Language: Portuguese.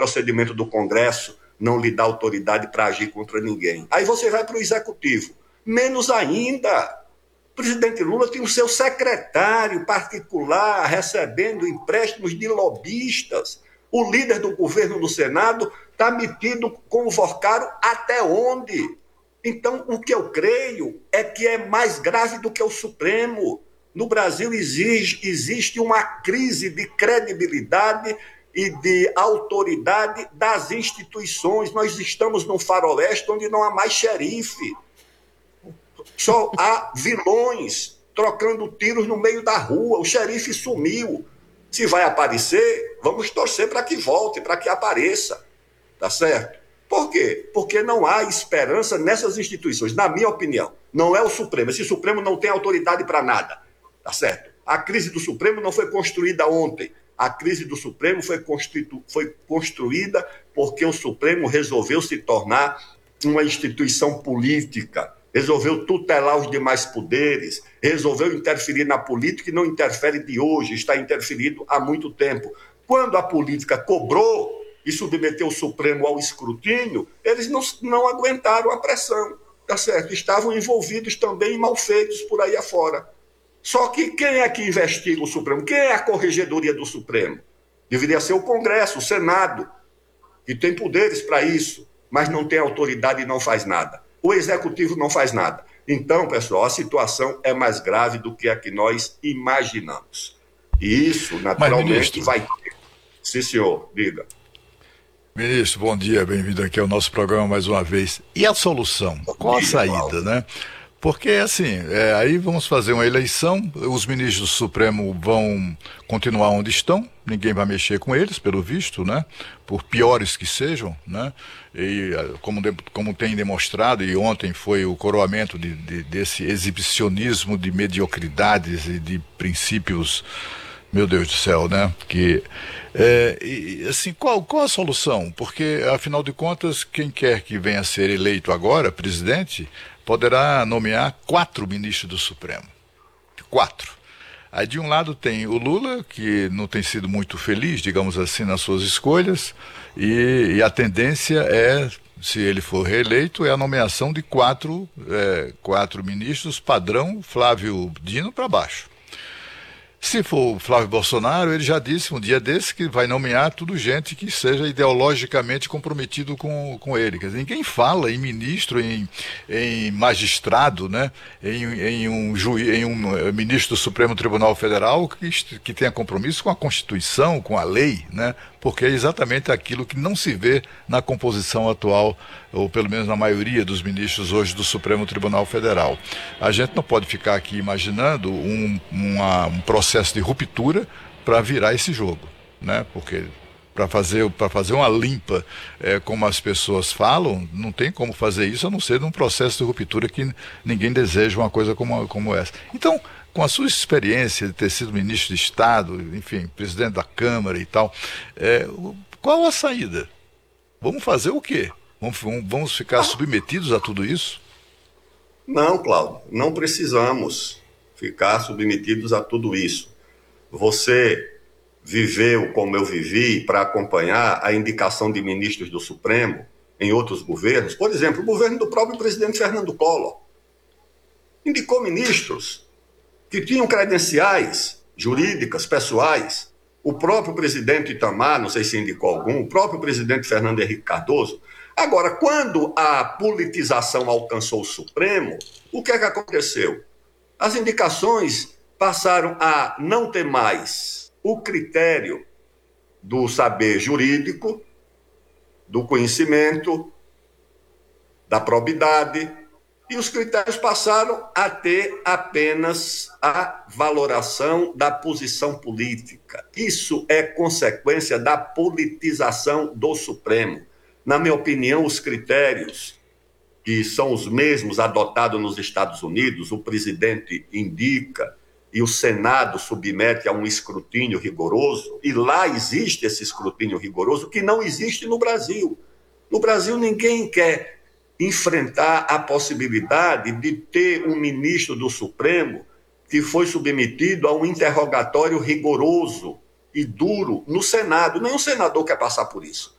procedimento do Congresso não lhe dá autoridade para agir contra ninguém. Aí você vai para o Executivo. Menos ainda. O presidente Lula tem o seu secretário particular recebendo empréstimos de lobistas. O líder do governo no Senado está metido com o Vorcaro até onde? Então, o que eu creio é que é mais grave do que o Supremo. No Brasil existe uma crise de credibilidade e de autoridade das instituições. Nós estamos num faroeste onde não há mais xerife. Só há vilões trocando tiros no meio da rua. O xerife sumiu. Se vai aparecer, vamos torcer para que volte, para que apareça. Tá certo? Por quê? Porque não há esperança nessas instituições, na minha opinião. Não é o Supremo. Esse Supremo não tem autoridade para nada. Tá certo? A crise do Supremo não foi construída ontem. A crise do Supremo foi construída porque o Supremo resolveu se tornar uma instituição política, resolveu tutelar os demais poderes, resolveu interferir na política e não interfere de hoje, está interferindo há muito tempo. Quando a política cobrou e submeteu o Supremo ao escrutínio, eles não aguentaram a pressão, tá certo? Estavam envolvidos também em malfeitos por aí afora. Só que quem é que investiga o Supremo? Quem é a corregedoria do Supremo? Deveria ser o Congresso, o Senado, que tem poderes para isso, mas não tem autoridade e não faz nada. O Executivo não faz nada. Então, pessoal, a situação é mais grave do que a que nós imaginamos. E isso, naturalmente, vai ter. Sim, senhor, diga. Ministro, bom dia, bem-vindo aqui ao nosso programa mais uma vez. E a solução? Qual a saída, né? Porque, assim, aí vamos fazer uma eleição, os ministros do Supremo vão continuar onde estão, ninguém vai mexer com eles, pelo visto, né? Por piores que sejam, né? E como tem demonstrado, e ontem foi o coroamento desse exibicionismo de mediocridades e de princípios, meu Deus do céu, né? Assim, qual a solução? Porque, afinal de contas, quem quer que venha a ser eleito agora, presidente, poderá nomear 4 ministros do Supremo. 4. Aí de um lado tem o Lula, que não tem sido muito feliz, digamos assim, nas suas escolhas, e a tendência é, se ele for reeleito, é a nomeação de 4 ministros padrão Flávio Dino para baixo. Se for o Flávio Bolsonaro, ele já disse um dia desse que vai nomear tudo gente que seja ideologicamente comprometido com ele. Quer dizer, ninguém fala em ministro, em magistrado, né? em um ministro do Supremo Tribunal Federal que tenha compromisso com a Constituição, com a lei, né? Porque é exatamente aquilo que não se vê na composição atual, ou pelo menos na maioria dos ministros hoje do Supremo Tribunal Federal. A gente não pode ficar aqui imaginando um processo de ruptura para virar esse jogo, né? Porque para fazer uma limpa, como as pessoas falam, não tem como fazer isso a não ser num processo de ruptura que ninguém deseja uma coisa como essa. Então, com a sua experiência de ter sido ministro de Estado, enfim, presidente da Câmara e tal, qual a saída? Vamos fazer o quê? Vamos ficar submetidos a tudo isso? Não, Cláudio, não precisamos ficar submetidos a tudo isso. Você viveu como eu vivi para acompanhar a indicação de ministros do Supremo em outros governos. Por exemplo, o governo do próprio presidente Fernando Collor indicou ministros que tinham credenciais jurídicas, pessoais. O próprio presidente Itamar, não sei se indicou algum, o próprio presidente Fernando Henrique Cardoso. Agora, quando a politização alcançou o Supremo, o que é que aconteceu? As indicações passaram a não ter mais o critério do saber jurídico, do conhecimento, da probidade, e os critérios passaram a ter apenas a valoração da posição política. Isso é consequência da politização do Supremo. Na minha opinião, os critérios, que são os mesmos adotados nos Estados Unidos, o presidente indica e o Senado submete a um escrutínio rigoroso, e lá existe esse escrutínio rigoroso que não existe no Brasil. No Brasil, ninguém quer enfrentar a possibilidade de ter um ministro do Supremo que foi submetido a um interrogatório rigoroso e duro no Senado. Nenhum senador quer passar por isso.